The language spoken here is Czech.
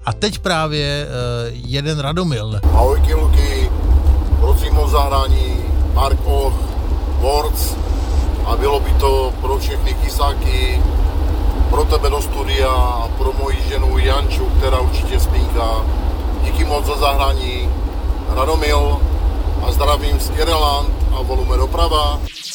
A teď právě jeden Radomil. Ahojky Luky, prosím o zahrání Mark of Words a bylo by to pro všechny kysáky, pro tebe do studia a pro moji ženu Janču, která určitě spínká. Díky moc za zahrání, Radomil a zdravím z Ireland a volume doprava.